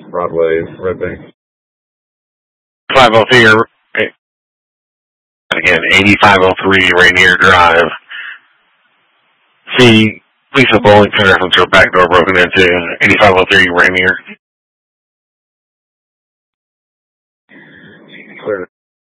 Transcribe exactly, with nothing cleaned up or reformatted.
Broadway, Red Bank. five oh three, again, eighty-five oh three Rainier Drive. See Lisa Bowling Center since her back door broken into. eighty-five oh three Rainier.